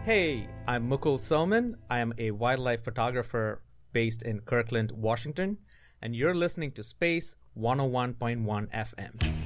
Hey, I'm Mukul Soman. I am a wildlife photographer based in Kirkland, Washington, and you're listening to Space 101.1 FM.